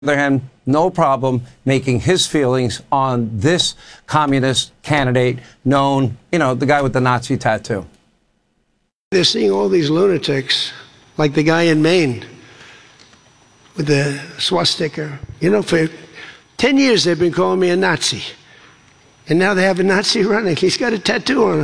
other hand, no problem making his feelings on this communist candidate known, the guy with the Nazi tattoo. They're seeing all these lunatics, like the guy in Maine with the swastika. For 10 years they've been calling me a Nazi. And now they have a Nazi running. He's got a tattoo on him.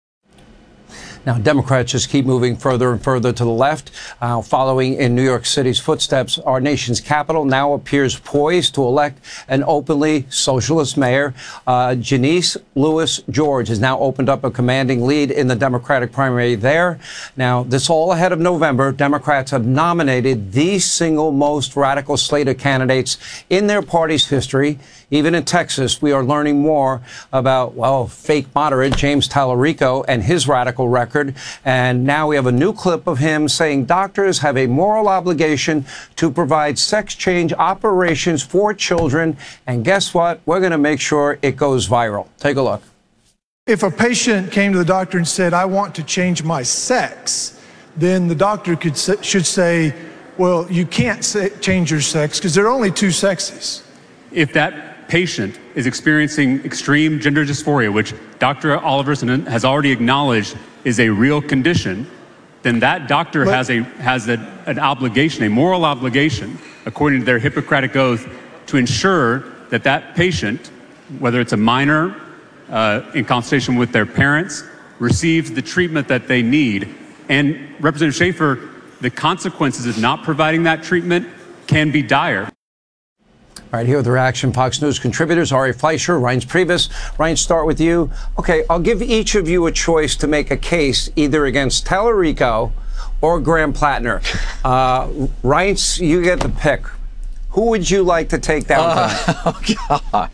Now, Democrats just keep moving further and further to the left. Following in New York City's footsteps, our nation's capital now appears poised to elect an openly socialist mayor. Janice Lewis George has now opened up a commanding lead in the Democratic primary there. Now, this all ahead of November. Democrats have nominated the single most radical slate of candidates in their party's history. Even in Texas, we are learning more about, fake moderate James Tallarico and his radical record. And now we have a new clip of him saying doctors have a moral obligation to provide sex change operations for children. And guess what? We're going to make sure it goes viral. Take a look. If a patient came to the doctor and said, I want to change my sex, then the doctor should say, well, you can't change your sex because there are only two sexes. If that patient is experiencing extreme gender dysphoria, which Dr. Oliverson has already acknowledged is a real condition, then that doctor has an obligation, a moral obligation, according to their Hippocratic oath, to ensure that that patient, whether it's a minor in consultation with their parents, receives the treatment that they need. And Representative Schaefer, the consequences of not providing that treatment can be dire. All right, here with the reaction, Fox News contributors, Ari Fleischer, Reince Priebus. Reince, start with you. Okay, I'll give each of you a choice to make a case either against Tallarico or Graham Plattner. Reince, you get the pick. Who would you like to take down? Oh, God.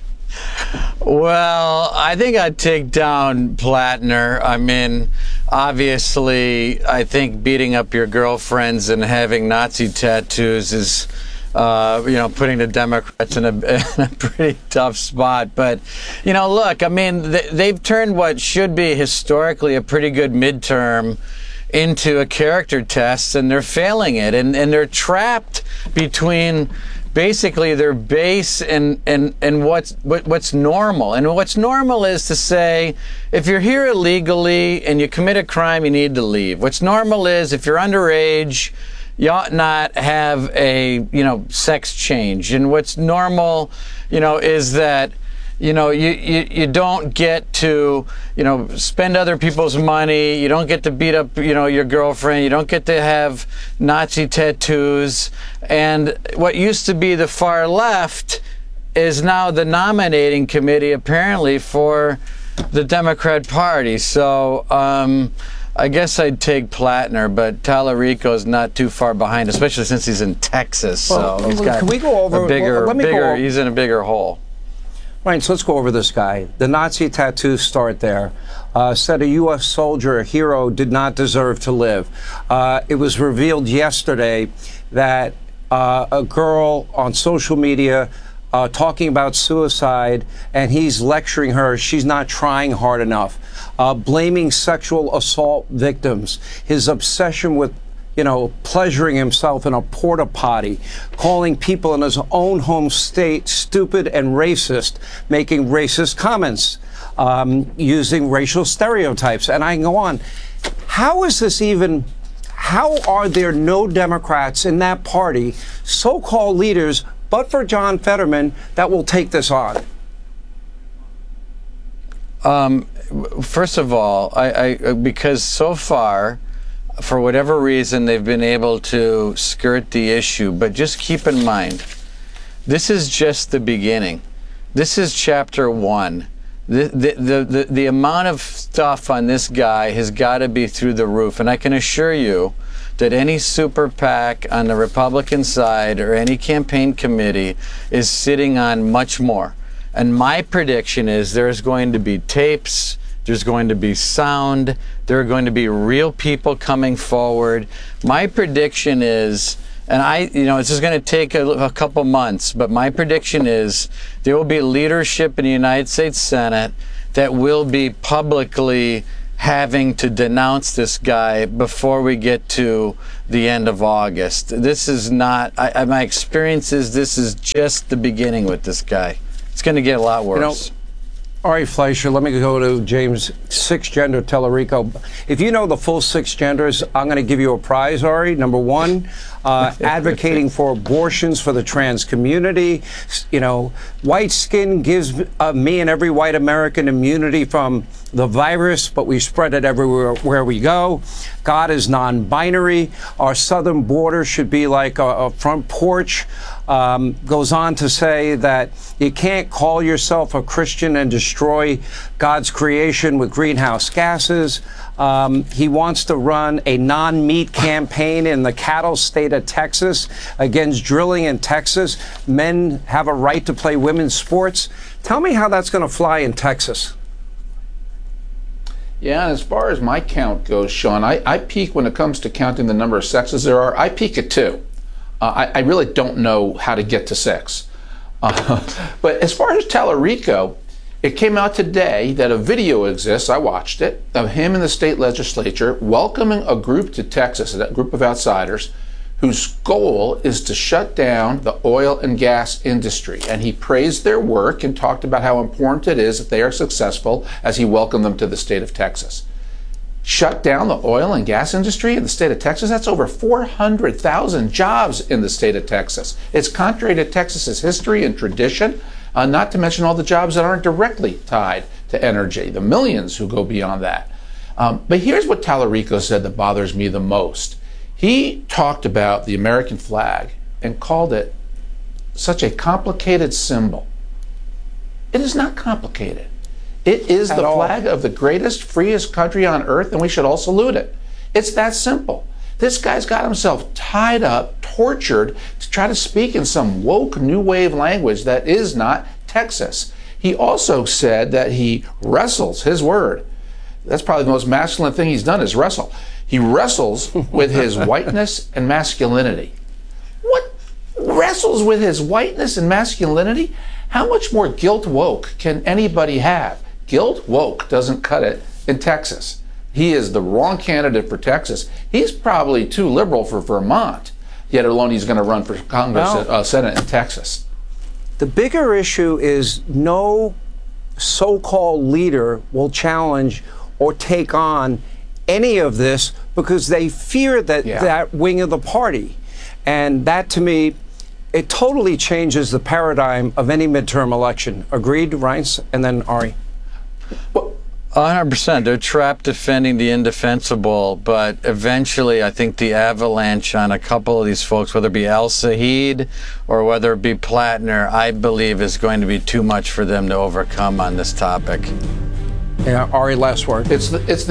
Well, I think I'd take down Plattner. I mean, obviously, I think beating up your girlfriends and having Nazi tattoos is putting the Democrats in a pretty tough spot. But, look, I mean, they've turned what should be historically a pretty good midterm into a character test, and they're failing it. And they're trapped between basically their base and what's normal. And what's normal is to say, if you're here illegally and you commit a crime, you need to leave. What's normal is if you're underage, you ought not have a, sex change. And what's normal, is that, you don't get to, spend other people's money. You don't get to beat up, your girlfriend. You don't get to have Nazi tattoos. And what used to be the far left is now the nominating committee, apparently, for the Democrat Party. So, I guess I'd take Plattner, but Tallarico's not too far behind, especially since he's in Texas. So he's got can we go over, he's in a bigger hole. Right, so let's go over this guy. The Nazi tattoos start there. Said a U.S. soldier, a hero, did not deserve to live. It was revealed yesterday that a girl on social media talking about suicide, and he's lecturing her. She's not trying hard enough. Blaming sexual assault victims. His obsession with, pleasuring himself in a porta potty, calling people in his own home state stupid and racist, making racist comments, using racial stereotypes. And I can go on. How are there no Democrats in that party, so-called leaders, but for John Fetterman, that will take this on? First of all, because so far, for whatever reason, they've been able to skirt the issue. But just keep in mind, this is just the beginning. This is chapter 1. The amount of stuff on this guy has got to be through the roof. And I can assure you that any super PAC on the Republican side or any campaign committee is sitting on much more. And my prediction is there's going to be tapes, there's going to be sound, there are going to be real people coming forward. My prediction is, and this is going to take a couple months, but my prediction is there will be leadership in the United States Senate that will be publicly having to denounce this guy before we get to the end of August. This is not, my experience is this is just the beginning with this guy. It's going to get a lot worse. Ari Fleischer, let me go to James, 6 gender Tellerico. If you know the full 6 genders, I'm going to give you a prize, Ari. Number 1, advocating for abortions for the trans community. You know, white skin gives me and every white American immunity from the virus, but we spread it everywhere where we go. God is non-binary. Our southern border should be like a front porch. Goes on to say that you can't call yourself a Christian and destroy God's creation with greenhouse gases. He wants to run a non-meat campaign in the cattle state of Texas against drilling in Texas. Men have a right to play women's sports. Tell me how that's going to fly in Texas. Yeah, as far as my count goes, Sean, I peak when it comes to counting the number of sexes there are. I peak at 2. I really don't know how to get to 6. But as far as Tellerico, it came out today that a video exists, I watched it, of him in the state legislature welcoming a group to Texas, a group of outsiders, whose goal is to shut down the oil and gas industry. And he praised their work and talked about how important it is that they are successful as he welcomed them to the state of Texas. Shut down the oil and gas industry in the state of Texas? That's over 400,000 jobs in the state of Texas. It's contrary to Texas's history and tradition, not to mention all the jobs that aren't directly tied to energy, the millions who go beyond that. But here's what Tellerico said that bothers me the most. He talked about the American flag and called it such a complicated symbol. It is not complicated. It is the flag of the greatest, freest country on earth, and we should all salute it. It's that simple. This guy's got himself tied up, tortured, to try to speak in some woke new wave language that is not Texas. He also said that he wrestles, his word. That's probably the most masculine thing he's done is wrestle. He wrestles with his whiteness and masculinity. What? Wrestles with his whiteness and masculinity? How much more guilt woke can anybody have? Guilt woke doesn't cut it in Texas. He is the wrong candidate for Texas. He's probably too liberal for Vermont, yet alone he's going to run for Congress, Senate in Texas. The bigger issue is no so-called leader will challenge or take on any of this because they fear that that wing of the party. And that, to me, it totally changes the paradigm of any midterm election. Agreed, Reince? And then Ari. Well, 100%. They're trapped defending the indefensible, but eventually I think the avalanche on a couple of these folks, whether it be El Said or whether it be Plattner, I believe is going to be too much for them to overcome on this topic. Yeah, Ari, last word. It's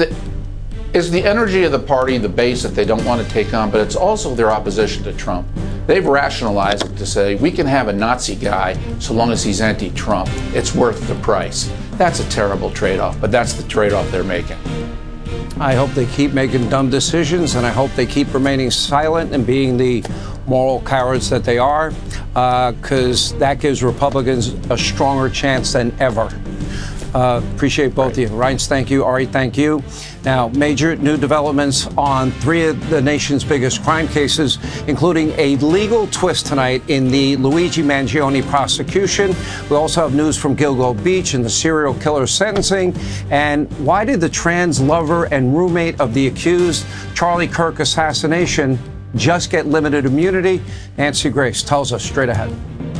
the energy of the party, the base that they don't want to take on, but it's also their opposition to Trump. They've rationalized it to say, we can have a Nazi guy so long as he's anti-Trump. It's worth the price. That's a terrible trade-off, but that's the trade-off they're making. I hope they keep making dumb decisions, and I hope they keep remaining silent and being the moral cowards that they are, because that gives Republicans a stronger chance than ever. Appreciate both of you. Reince, thank you. Ari, thank you. Now, major new developments on 3 of the nation's biggest crime cases, including a legal twist tonight in the Luigi Mangione prosecution. We also have news from Gilgo Beach and the serial killer sentencing. And why did the trans lover and roommate of the accused Charlie Kirk assassination just get limited immunity? Nancy Grace tells us straight ahead.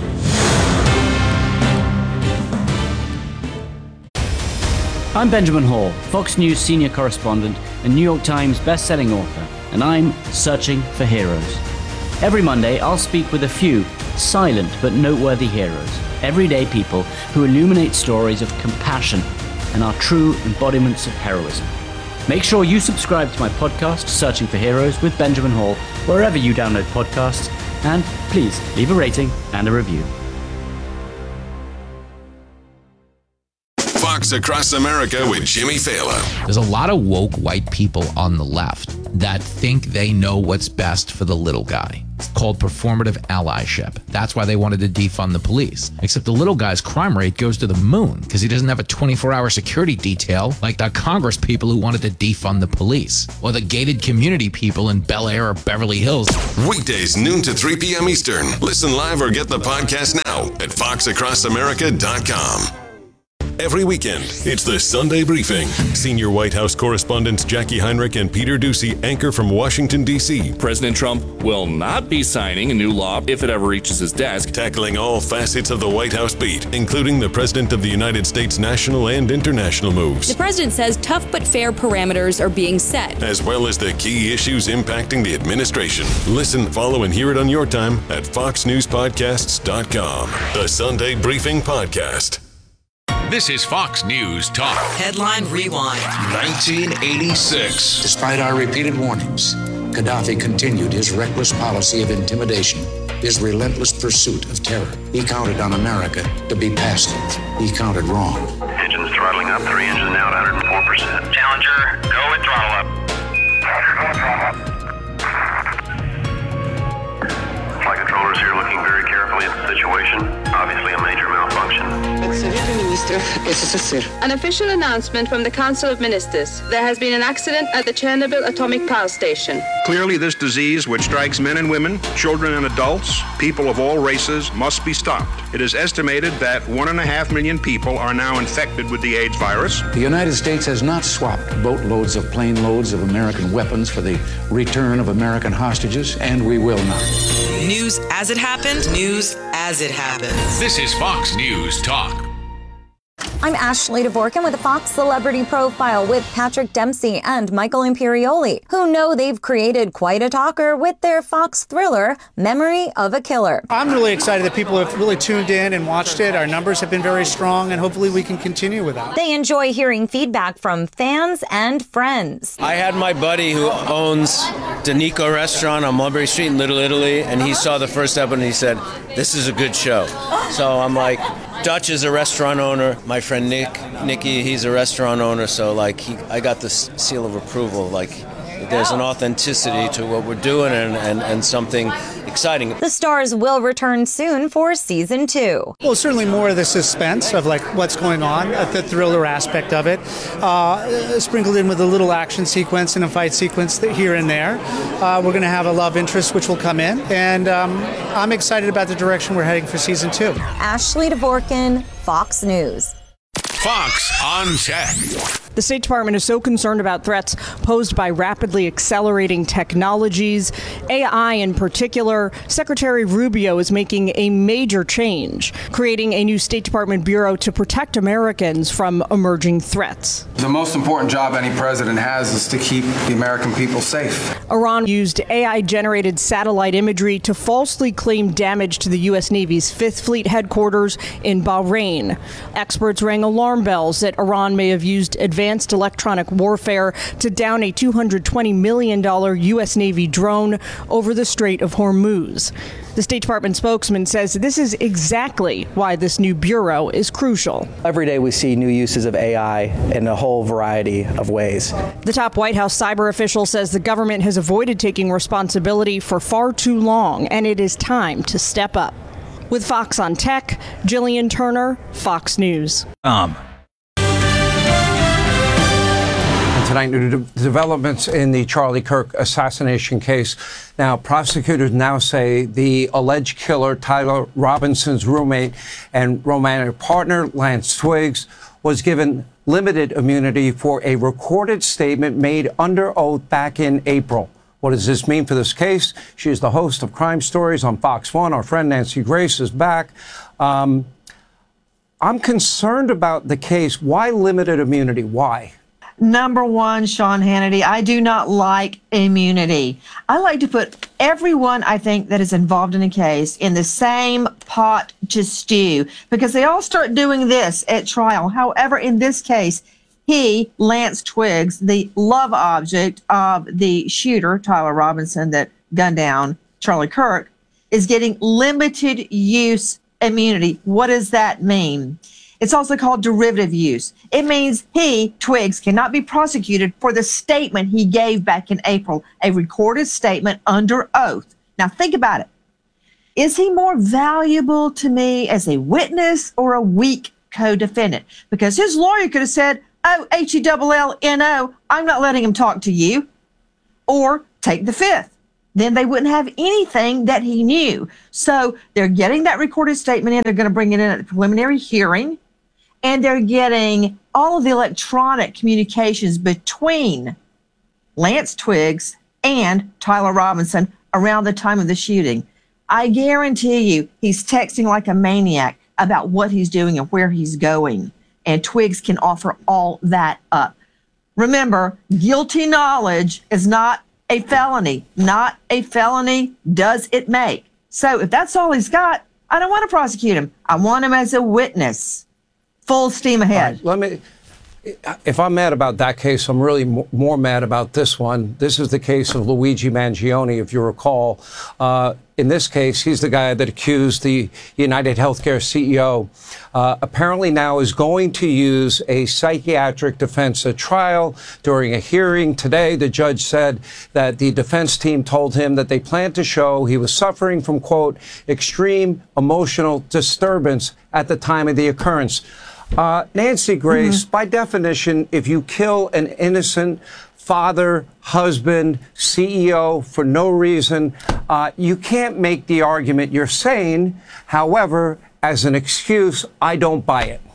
I'm Benjamin Hall, Fox News senior correspondent and New York Times best-selling author, and I'm searching for heroes. Every Monday, I'll speak with a few silent but noteworthy heroes, everyday people who illuminate stories of compassion and are true embodiments of heroism. Make sure you subscribe to my podcast, Searching for Heroes with Benjamin Hall, wherever you download podcasts, and please leave a rating and a review. Fox Across America with Jimmy Fallon. There's a lot of woke white people on the left that think they know what's best for the little guy. It's called performative allyship. That's why they wanted to defund the police. Except the little guy's crime rate goes to the moon because he doesn't have a 24-hour security detail like the Congress people who wanted to defund the police, or the gated community people in Bel Air or Beverly Hills. Weekdays noon to 3 p.m. Eastern. Listen live or get the podcast now at foxacrossamerica.com. Every weekend, it's the Sunday Briefing. Senior White House correspondents Jackie Heinrich and Peter Doocy anchor from Washington, D.C. President Trump will not be signing a new law if it ever reaches his desk. Tackling all facets of the White House beat, including the President of the United States' national and international moves. The president says tough but fair parameters are being set, as well as the key issues impacting the administration. Listen, follow, and hear it on your time at foxnewspodcasts.com. The Sunday Briefing Podcast. This is Fox News Talk. Headline Rewind. 1986. Despite our repeated warnings, Gaddafi continued his reckless policy of intimidation, his relentless pursuit of terror. He counted on America to be passive. He counted wrong. Engines throttling up, 3 engines now at 104%. Challenger, go with throttle up. Flight controllers here looking very carefully at the situation. Obviously a major malfunction. An official announcement from the Council of Ministers. There has been an accident at the Chernobyl atomic power station. Clearly, this disease, which strikes men and women, children and adults, people of all races, must be stopped. It is estimated that 1.5 million people are now infected with the AIDS virus. The United States has not swapped boatloads of plane loads of American weapons for the return of American hostages, and we will not. News as it happened, news as it happened. This is Fox News Talk. I'm Ashley Dvorkin with a Fox Celebrity Profile with Patrick Dempsey and Michael Imperioli, who know they've created quite a talker with their Fox thriller, Memory of a Killer. I'm really excited that people have really tuned in and watched it. Our numbers have been very strong, and hopefully we can continue with that. They enjoy hearing feedback from fans and friends. I had my buddy who owns Danico Restaurant on Mulberry Street in Little Italy, and he saw the first episode and he said, "This is a good show." So I'm like, Dutch is a restaurant owner. My friend Nicky, he's a restaurant owner. So I got this seal of approval. There's an authenticity to what we're doing and something exciting. The stars will return soon for season 2. Well, certainly more of the suspense of what's going on, the thriller aspect of it, sprinkled in with a little action sequence and a fight sequence here and there. We're going to have a love interest which will come in, and I'm excited about the direction we're heading for season 2. Ashley Dvorkin, Fox News. Fox on Tech. The State Department is so concerned about threats posed by rapidly accelerating technologies, AI in particular. Secretary Rubio is making a major change, creating a new State Department bureau to protect Americans from emerging threats. The most important job any president has is to keep the American people safe. Iran used AI-generated satellite imagery to falsely claim damage to the U.S. Navy's 5th Fleet headquarters in Bahrain. Experts rang alarm bells that Iran may have used advanced electronic warfare to down a $220 million U.S. Navy drone over the Strait of Hormuz. The State Department spokesman says this is exactly why this new bureau is crucial. Every day we see new uses of AI in a whole variety of ways. The top White House cyber official says the government has avoided taking responsibility for far too long, and it is time to step up. With Fox on Tech, Jillian Turner, Fox News. Tonight, new developments in the Charlie Kirk assassination case. Now, prosecutors now say the alleged killer, Tyler Robinson's roommate and romantic partner, Lance Twiggs, was given limited immunity for a recorded statement made under oath back in April. What does this mean for this case? She is the host of Crime Stories on Fox 1. Our friend Nancy Grace is back. I'm concerned about the case. Why limited immunity? Why? Number one, Sean Hannity, I do not like immunity. I like to put everyone, I think, that is involved in a case in the same pot to stew, because they all start doing this at trial. However, in this case, he, Lance Twiggs, the love object of the shooter, Tyler Robinson, that gunned down Charlie Kirk, is getting limited use immunity. What does that mean? It's also called derivative use. It means he, Twiggs, cannot be prosecuted for the statement he gave back in April, a recorded statement under oath. Now think about it. Is he more valuable to me as a witness or a weak co-defendant? Because his lawyer could have said, oh, H-E-double-L-N-O, I'm not letting him talk to you. Or take the fifth. Then they wouldn't have anything that he knew. So they're getting that recorded statement in. They're going to bring it in at the preliminary hearing. And they're getting all of the electronic communications between Lance Twiggs and Tyler Robinson around the time of the shooting. I guarantee you he's texting like a maniac about what he's doing and where he's going. And Twiggs can offer all that up. Remember, guilty knowledge is not a felony. Not a felony does it make. So if that's all he's got, I don't want to prosecute him. I want him as a witness. Full steam ahead. If I'm mad about that case, I'm really more mad about this one. This is the case of Luigi Mangione, if you recall. In this case, he's the guy that accused the United Healthcare CEO. Apparently now is going to use a psychiatric defense at trial. During a hearing today, the judge said that the defense team told him that they planned to show he was suffering from, quote, extreme emotional disturbance at the time of the occurrence. Nancy Grace, by definition, if you kill an innocent father, husband, CEO for no reason, you can't make the argument you're saying. However, as an excuse, I don't buy it.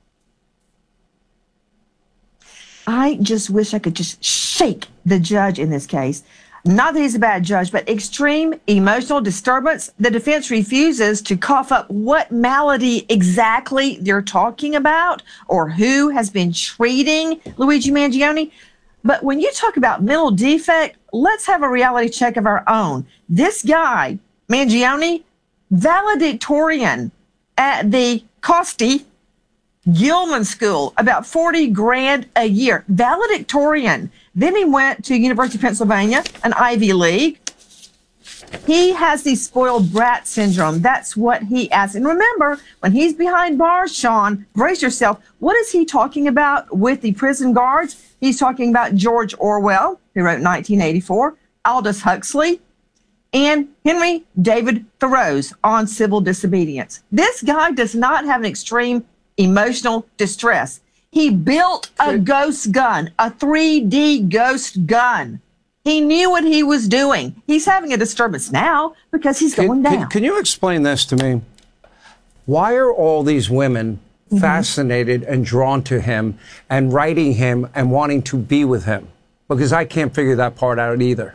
I just wish I could just shake the judge in this case. Not that he's a bad judge, but extreme emotional disturbance. The defense refuses to cough up what malady exactly they're talking about or who has been treating Luigi Mangione. But when you talk about mental defect, let's have a reality check of our own. This guy, Mangione, valedictorian at the Costi Gilman School, about 40 grand a year, valedictorian. Then he went to University of Pennsylvania, an Ivy League. He has the spoiled brat syndrome. That's what he has. And remember, when he's behind bars, Sean, brace yourself. What is he talking about with the prison guards? He's talking about George Orwell, who wrote 1984, Aldous Huxley, and Henry David Thoreau's On Civil Disobedience. This guy does not have an extreme emotional distress. He built a ghost gun, a 3D ghost gun. He knew what he was doing. He's having a disturbance now because he's going down. Can you explain this to me? Why are all these women fascinated and drawn to him and writing him and wanting to be with him? Because I can't figure that part out either.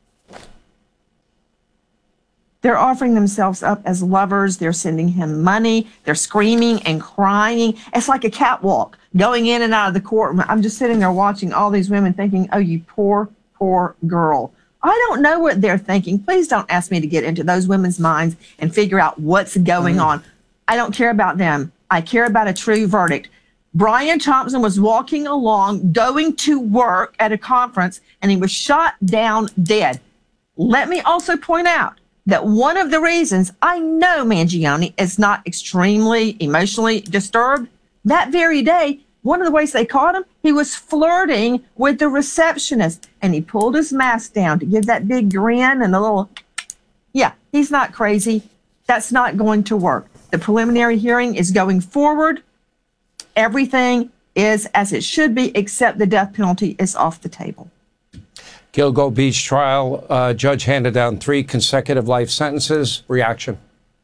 They're offering themselves up as lovers. They're sending him money. They're screaming and crying. It's like a catwalk going in and out of the courtroom. I'm just sitting there watching all these women thinking, oh, you poor, poor girl. I don't know what they're thinking. Please don't ask me to get into those women's minds and figure out what's going on. I don't care about them. I care about a true verdict. Brian Thompson was walking along, going to work at a conference, and he was shot down dead. Let me also point out that one of the reasons I know Mangione is not extremely emotionally disturbed, that very day, one of the ways they caught him, he was flirting with the receptionist, and he pulled his mask down to give that big grin and a little, yeah, he's not crazy. That's not going to work. The preliminary hearing is going forward. Everything is as it should be, except the death penalty is off the table. Gilgo Beach trial, judge handed down 3 consecutive life sentences. Reaction?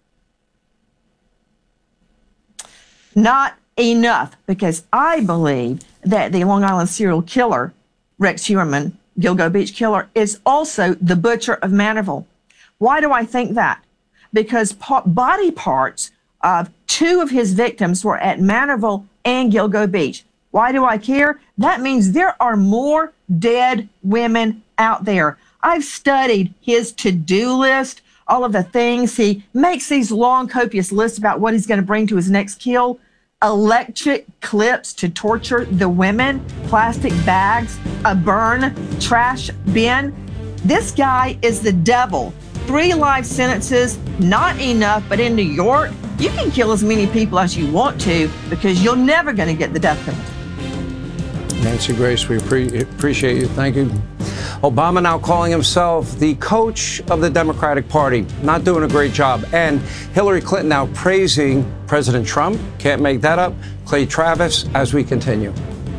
Not enough, because I believe that the Long Island serial killer, Rex Heuermann, Gilgo Beach killer, is also the butcher of Manorville. Why do I think that? Because body parts of 2 of his victims were at Manorville and Gilgo Beach. Why do I care? That means there are more dead women out there. I've studied his to-do list, all of the things. He makes these long, copious lists about what he's going to bring to his next kill. Electric clips to torture the women, plastic bags, a burn trash bin. This guy is the devil. 3 life sentences, not enough, but in New York, you can kill as many people as you want to because you're never going to get the death penalty. Nancy Grace, we appreciate you. Thank you. Obama now calling himself the coach of the Democratic Party. Not doing a great job. And Hillary Clinton now praising President Trump. Can't make that up. Clay Travis, as we continue.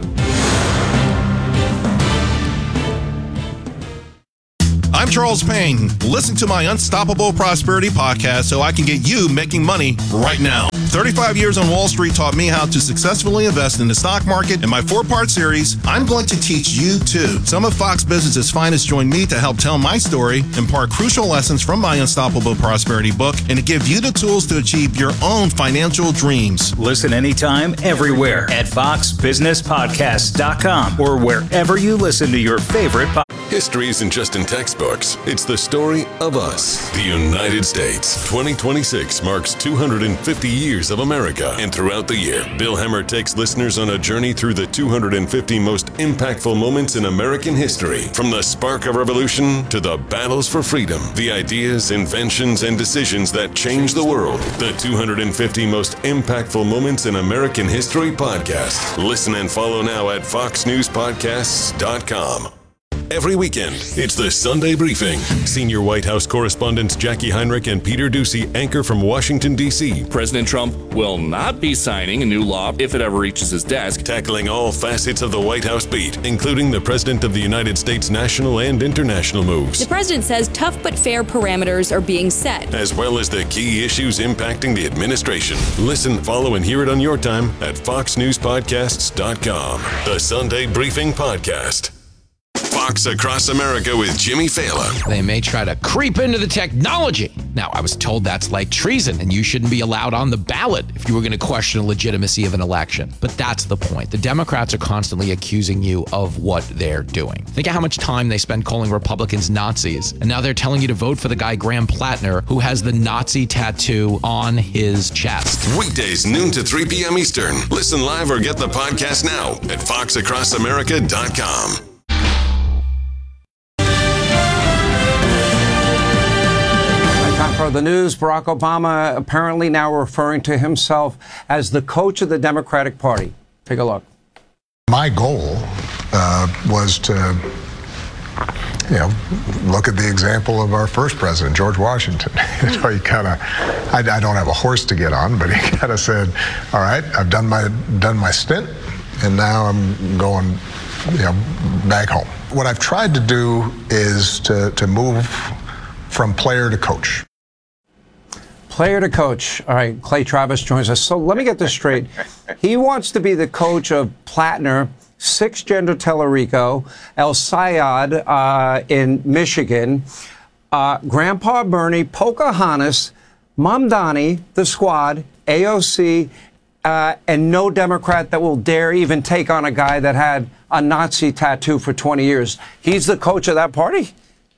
I'm Charles Payne. Listen to my Unstoppable Prosperity podcast so I can get you making money right now. 35 years on Wall Street taught me how to successfully invest in the stock market. In my 4-part series, I'm going to teach you too. Some of Fox Business's finest join me to help tell my story, impart crucial lessons from my Unstoppable Prosperity book, and to give you the tools to achieve your own financial dreams. Listen anytime, everywhere at foxbusinesspodcast.com or wherever you listen to your favorite podcast. History isn't just in textbooks. It's the story of us, the United States. 2026 marks 250 years of America. And throughout the year, Bill Hemmer takes listeners on a journey through the 250 most impactful moments in American history. From the spark of revolution to the battles for freedom, the ideas, inventions, and decisions that changed the world. The 250 most impactful moments in American history podcast. Listen and follow now at foxnewspodcasts.com. Every weekend, it's the Sunday Briefing. Senior White House correspondents Jackie Heinrich and Peter Doocy anchor from Washington, D.C. President Trump will not be signing a new law if it ever reaches his desk. Tackling all facets of the White House beat, including the President of the United States national and international moves. The president says tough but fair parameters are being set, as well as the key issues impacting the administration. Listen, follow, and hear it on your time at foxnewspodcasts.com. The Sunday Briefing Podcast. Fox Across America with Jimmy Fallon. They may try to creep into the technology. Now, I was told that's like treason, and you shouldn't be allowed on the ballot if you were going to question the legitimacy of an election. But that's the point. The Democrats are constantly accusing you of what they're doing. Think of how much time they spend calling Republicans Nazis, and now they're telling you to vote for the guy Graham Plattner, who has the Nazi tattoo on his chest. Weekdays, noon to 3 p.m. Eastern. Listen live or get the podcast now at foxacrossamerica.com. For the news, Barack Obama apparently now referring to himself as the coach of the Democratic Party. Take a look. My goal was to, look at the example of our first president, George Washington. He kind of, I don't have a horse to get on, but he kind of said, all right, I've done my stint, and now I'm going, back home. What I've tried to do is to move from player to coach. Player to coach. All right, Clay Travis joins us. So let me get this straight. He wants to be the coach of Plattner, 6-gender Tellerico, El Sayad in Michigan, Grandpa Bernie, Pocahontas, Mamdani, the Squad, AOC, and no Democrat that will dare even take on a guy that had a Nazi tattoo for 20 years. He's the coach of that party?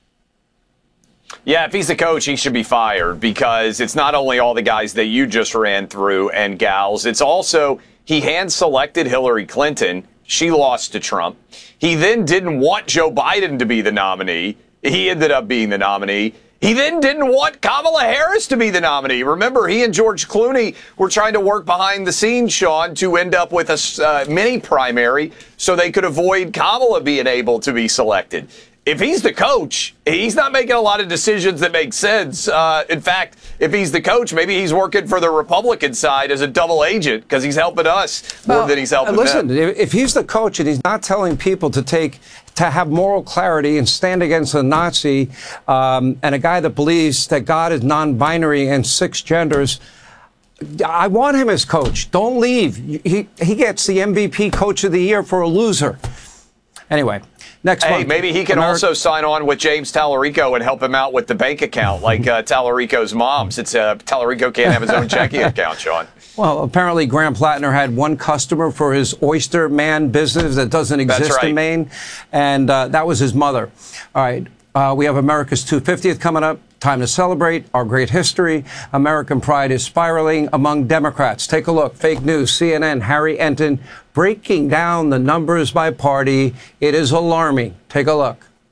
Yeah, if he's the coach, he should be fired, because it's not only all the guys that you just ran through and gals, it's also he hand-selected Hillary Clinton. She lost to Trump. He then didn't want Joe Biden to be the nominee. He ended up being the nominee. He then didn't want Kamala Harris to be the nominee. Remember, he and George Clooney were trying to work behind the scenes, Sean, to end up with a mini primary so they could avoid Kamala being able to be selected. If he's the coach, he's not making a lot of decisions that make sense. In fact, if he's the coach, maybe he's working for the Republican side as a double agent, because he's helping us more than he's helping them. Listen, if he's the coach and he's not telling people to have moral clarity and stand against a Nazi and a guy that believes that God is non-binary and 6 genders, I want him as coach. Don't leave. He gets the MVP Coach of the Year for a loser. Anyway. Next month, maybe he can also sign on with James Tallarico and help him out with the bank account, like Tallarico's mom, since Tallarico can't have his own checking account, Sean. Well, apparently Graham Plattner had one customer for his Oyster Man business that doesn't exist in Maine, and that was his mother. All right, we have America's 250th coming up. Time to celebrate our great history. American pride is spiraling among Democrats. Take a look. Fake news. CNN, Harry Enton, breaking down the numbers by party. It is alarming. Take a look.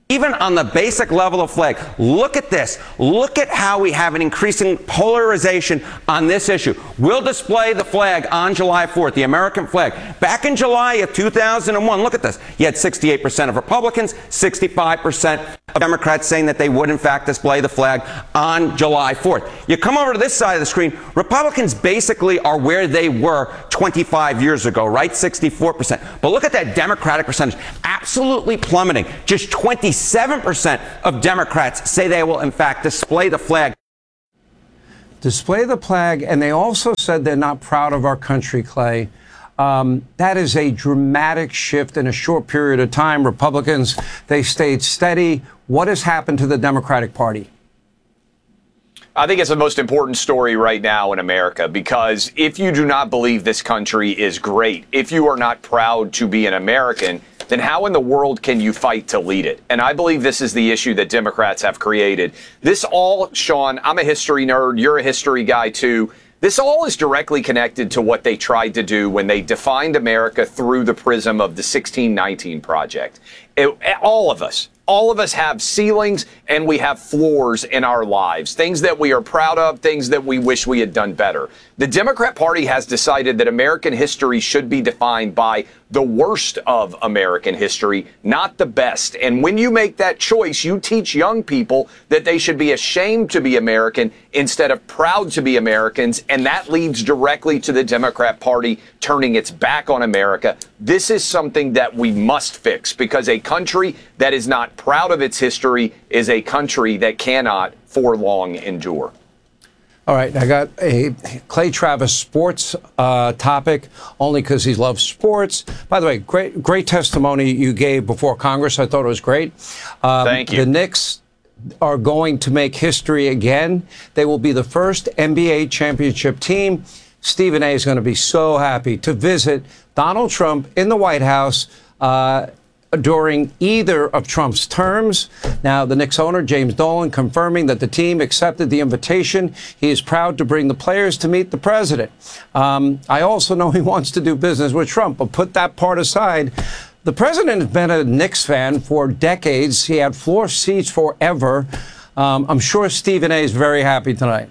Even on the basic level of flag, look at this. Look at how we have an increasing polarization on this issue. We'll display the flag on July 4th, the American flag. Back in July of 2001, look at this. You had 68% of Republicans, 65% of Democrats saying that they would, in fact, display the flag on July 4th. You come over to this side of the screen, Republicans basically are where they were 25 years ago, right? 64%. But look at that Democratic percentage, absolutely plummeting. Just 27% of Democrats say they will, in fact, display the flag. Display the flag, and they also said they're not proud of our country, Clay. That is a dramatic shift in a short period of time. Republicans, they stayed steady. What has happened to the Democratic Party? I think it's the most important story right now in America, because if you do not believe this country is great, if you are not proud to be an American, then how in the world can you fight to lead it? And I believe this is the issue that Democrats have created. This all, Sean, I'm a history nerd. You're a history guy, too. This all is directly connected to what they tried to do when they defined America through the prism of the 1619 Project. All of us have ceilings and we have floors in our lives, things that we are proud of, things that we wish we had done better. The Democrat Party has decided that American history should be defined by the worst of American history, not the best. And when you make that choice, you teach young people that they should be ashamed to be American instead of proud to be Americans. And that leads directly to the Democrat Party turning its back on America. This is something that we must fix, because a country that is not proud of its history is a country that cannot for long endure. All right, I got a Clay Travis sports topic, only because he loves sports. By the way, great testimony you gave before Congress. I thought it was great. Thank you. The Knicks are going to make history again. They will be the first NBA championship team. Stephen A. is going to be so happy to visit Donald Trump in the White House during either of Trump's terms. Now, the Knicks owner, James Dolan, confirming that the team accepted the invitation. He is proud to bring the players to meet the president. I also know he wants to do business with Trump, but put that part aside. The president has been a Knicks fan for decades. He had floor seats forever. I'm sure Stephen A. is very happy tonight.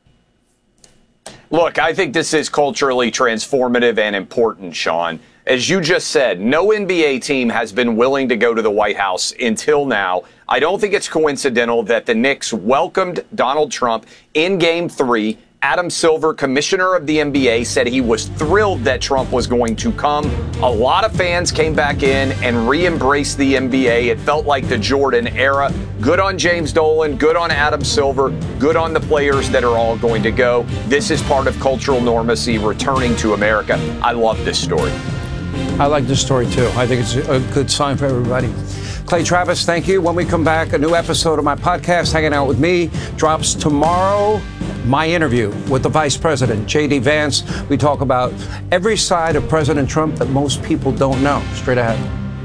Look, I think this is culturally transformative and important, Sean. As you just said, no NBA team has been willing to go to the White House until now. I don't think it's coincidental that the Knicks welcomed Donald Trump in Game 3. Adam Silver, commissioner of the NBA, said he was thrilled that Trump was going to come. A lot of fans came back in and re-embraced the NBA. It felt like the Jordan era. Good on James Dolan, good on Adam Silver, good on the players that are all going to go. This is part of cultural normacy returning to America. I love this story. I like this story, too. I think it's a good sign for everybody. Clay Travis, thank you. When we come back, a new episode of my podcast, Hanging Out with Me, drops tomorrow. My interview with the Vice President, J.D. Vance. We talk about every side of President Trump that most people don't know. Straight ahead.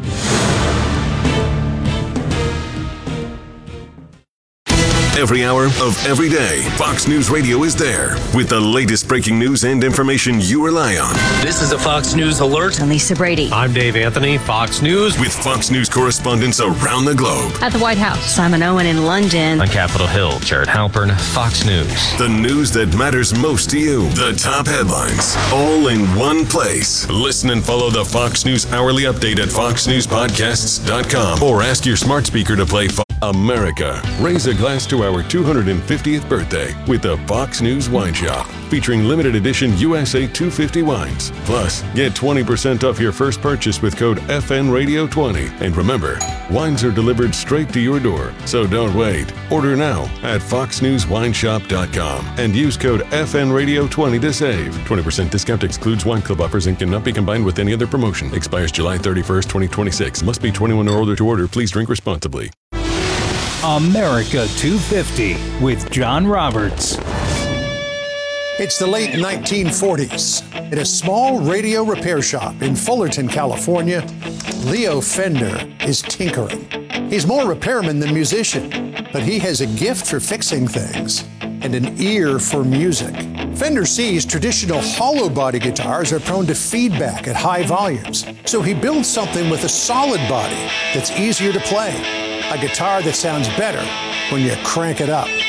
Every hour of every day, Fox News Radio is there with the latest breaking news and information you rely on. This is a Fox News alert. I'm Lisa Brady. I'm Dave Anthony, Fox News. With Fox News correspondents around the globe. At the White House, Simon Owen in London. On Capitol Hill, Jared Halpern, Fox News. The news that matters most to you. The top headlines, all in one place. Listen and follow the Fox News Hourly Update at foxnewspodcasts.com or ask your smart speaker to play America. Raise a glass to our 250th birthday with the Fox News Wine Shop, featuring limited edition USA 250 wines. Plus, get 20% off your first purchase with code FNRadio20. And remember, wines are delivered straight to your door, so don't wait. Order now at foxnewswineshop.com and use code FNRadio20 to save. 20% discount excludes wine club offers and cannot be combined with any other promotion. Expires July 31st, 2026. Must be 21 or older to order. Please drink responsibly. America 250 with John Roberts. It's the late 1940s. At a small radio repair shop in Fullerton, California, Leo Fender is tinkering. He's more repairman than musician, but he has a gift for fixing things and an ear for music. Fender sees traditional hollow body guitars are prone to feedback at high volumes, so he builds something with a solid body that's easier to play. A guitar that sounds better when you crank it up.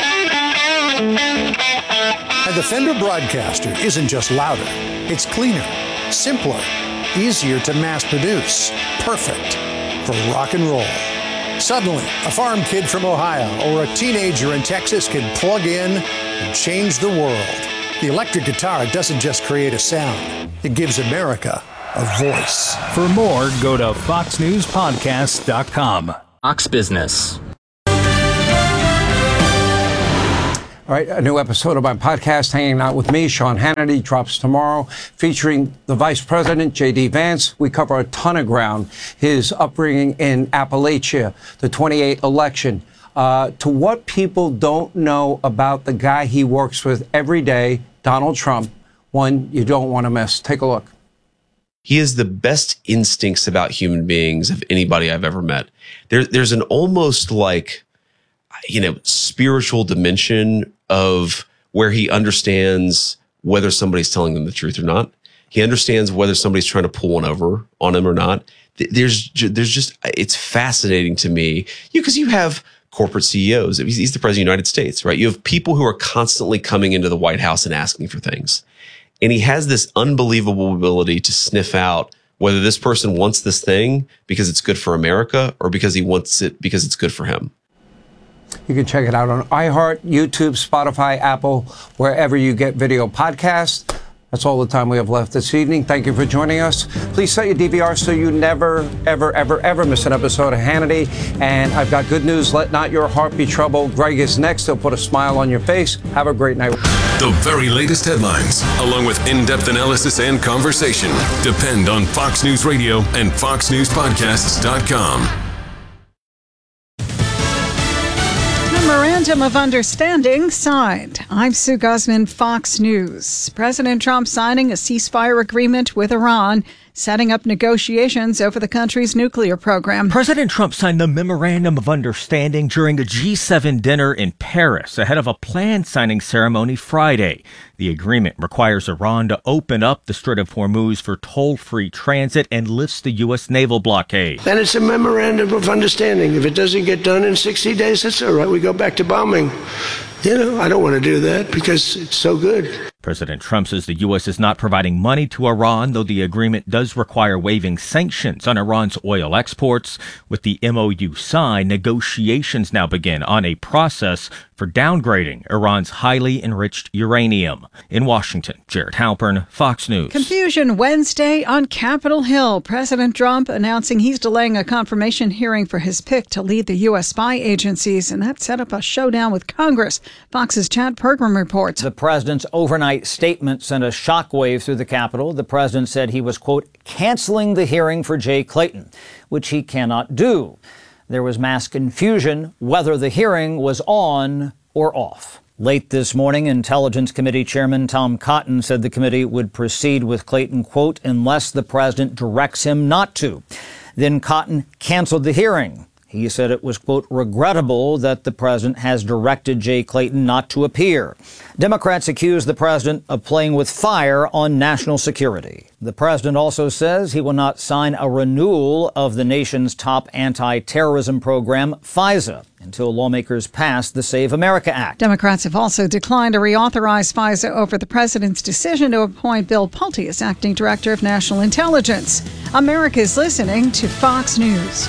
And the Fender Broadcaster isn't just louder. It's cleaner, simpler, easier to mass produce. Perfect for rock and roll. Suddenly, a farm kid from Ohio or a teenager in Texas can plug in and change the world. The electric guitar doesn't just create a sound. It gives America a voice. For more, go to foxnewspodcast.com. Fox Business. All right, a new episode of my podcast, Hanging Out with Me, Sean Hannity, drops tomorrow, featuring the Vice President, J.D. Vance. We cover a ton of ground, his upbringing in Appalachia, the 28 election, to what people don't know about the guy he works with every day, Donald Trump, one you don't want to miss. Take a look. He has the best instincts about human beings of anybody I've ever met. There's an almost like, spiritual dimension of where he understands whether somebody's telling them the truth or not. He understands whether somebody's trying to pull one over on him or not. There's just, it's fascinating to me because you have corporate CEOs. He's the president of the United States, right? You have people who are constantly coming into the White House and asking for things. And he has this unbelievable ability to sniff out whether this person wants this thing because it's good for America or because he wants it because it's good for him. You can check it out on iHeart, YouTube, Spotify, Apple, wherever you get video podcasts. That's all the time we have left this evening. Thank you for joining us. Please set your DVR so you never, ever, ever, ever miss an episode of Hannity. And I've got good news. Let not your heart be troubled. Greg is next. He'll put a smile on your face. Have a great night. The very latest headlines, along with in-depth analysis and conversation, depend on Fox News Radio and FoxNewsPodcasts.com. Memorandum of Understanding signed. I'm Sue Guzman, Fox News. President Trump signing a ceasefire agreement with Iran, setting up negotiations over the country's nuclear program. President Trump signed the Memorandum of Understanding during a G7 dinner in Paris ahead of a planned signing ceremony Friday. The agreement requires Iran to open up the Strait of Hormuz for toll-free transit and lifts the U.S. naval blockade. Then it's a Memorandum of Understanding. If it doesn't get done in 60 days, that's all right. We go back to bombing. I don't want to do that because it's so good. President Trump says the U.S. is not providing money to Iran, though the agreement does require waiving sanctions on Iran's oil exports. With the MOU signed, negotiations now begin on a process for downgrading Iran's highly enriched uranium. In Washington, Jared Halpern, Fox News. Confusion Wednesday on Capitol Hill. President Trump announcing he's delaying a confirmation hearing for his pick to lead the U.S. spy agencies, and that set up a showdown with Congress. Fox's Chad Pergram reports. The president's overnight statement sent a shockwave through the Capitol. The president said he was, quote, canceling the hearing for Jay Clayton, which he cannot do. There was mass confusion whether the hearing was on or off. Late this morning, Intelligence Committee Chairman Tom Cotton said the committee would proceed with Clayton, quote, unless the president directs him not to. Then Cotton canceled the hearing. He said it was, quote, regrettable that the president has directed Jay Clayton not to appear. Democrats accuse the president of playing with fire on national security. The president also says he will not sign a renewal of the nation's top anti-terrorism program, FISA, until lawmakers pass the Save America Act. Democrats have also declined to reauthorize FISA over the president's decision to appoint Bill Pulte as acting director of national intelligence. America is listening to Fox News.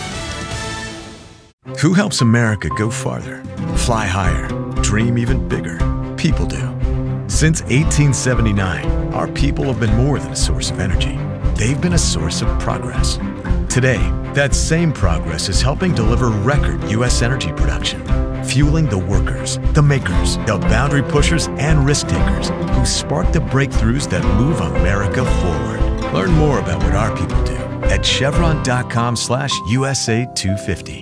Who helps America go farther, fly higher, dream even bigger? People do. Since 1879, our people have been more than a source of energy. They've been a source of progress. Today, that same progress is helping deliver record U.S. energy production, fueling the workers, the makers, the boundary pushers, and risk takers who spark the breakthroughs that move America forward. Learn more about what our people do at Chevron.com/USA250.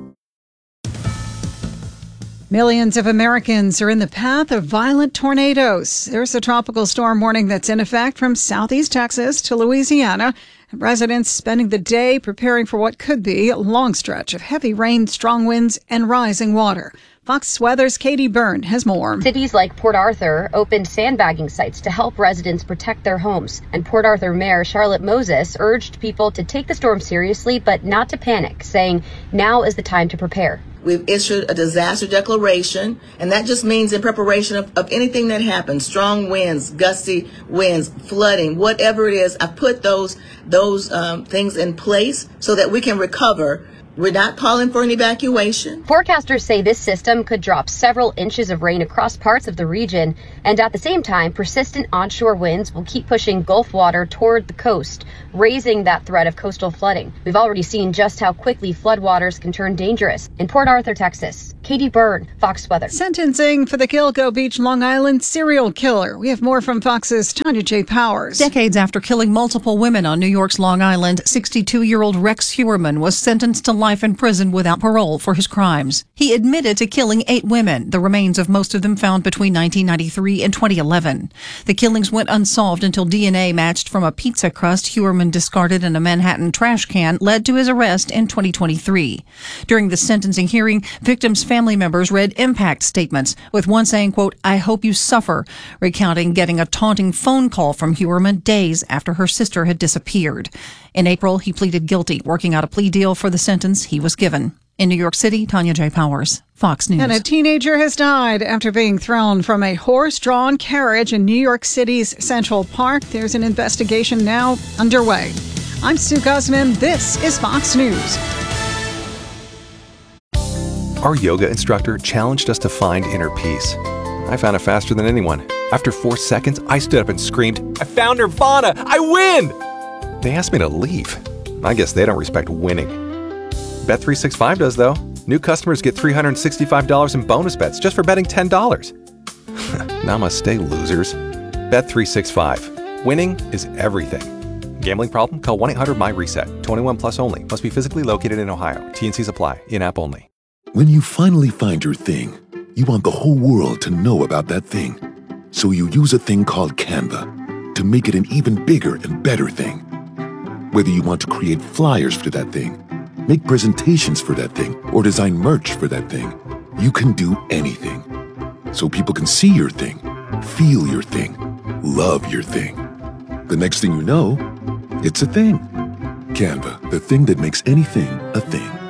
Millions of Americans are in the path of violent tornadoes. There's a tropical storm warning that's in effect from southeast Texas to Louisiana. And residents spending the day preparing for what could be a long stretch of heavy rain, strong winds, and rising water. Fox Weather's Katie Byrne has more. Cities like Port Arthur opened sandbagging sites to help residents protect their homes. And Port Arthur Mayor Charlotte Moses urged people to take the storm seriously, but not to panic, saying now is the time to prepare. We've issued a disaster declaration, and that just means in preparation of anything that happens, strong winds, gusty winds, flooding, whatever it is. I've put those things in place so that we can recover. We're not calling for an evacuation. Forecasters say this system could drop several inches of rain across parts of the region, and at the same time, persistent onshore winds will keep pushing Gulf water toward the coast, raising that threat of coastal flooding. We've already seen just how quickly floodwaters can turn dangerous. In Port Arthur, Texas, Katie Byrne, Fox Weather. Sentencing for the Gilgo Beach, Long Island serial killer. We have more from Fox's Tanya J. Powers. Decades after killing multiple women on New York's Long Island, 62-year-old Rex Heuermann was sentenced to life in prison without parole for his crimes. He admitted to killing 8 women, the remains of most of them found between 1993 and 2011. The killings went unsolved until DNA matched from a pizza crust Heuermann discarded in a Manhattan trash can led to his arrest in 2023. During the sentencing hearing, victims' family members read impact statements, with one saying, quote, "I hope you suffer," recounting getting a taunting phone call from Heuermann days after her sister had disappeared. In April, he pleaded guilty, working out a plea deal for the sentence he was given. In New York City, Tanya J. Powers, Fox News. And a teenager has died after being thrown from a horse-drawn carriage in New York City's Central Park. There's an investigation now underway. I'm Sue Guzman. This is Fox News. Our yoga instructor challenged us to find inner peace. I found it faster than anyone. After 4 seconds, I stood up and screamed, "I found Nirvana! I win!" They asked me to leave. I guess they don't respect winning. Bet365 does, though. New customers get $365 in bonus bets just for betting $10. Namaste, losers. Bet365. Winning is everything. Gambling problem? Call 1-800-MY-RESET. 21 plus only. Must be physically located in Ohio. T&Cs apply. In-app only. When you finally find your thing, you want the whole world to know about that thing. So you use a thing called Canva to make it an even bigger and better thing. Whether you want to create flyers for that thing, make presentations for that thing, or design merch for that thing, you can do anything. So people can see your thing, feel your thing, love your thing. The next thing you know, it's a thing. Canva, the thing that makes anything a thing.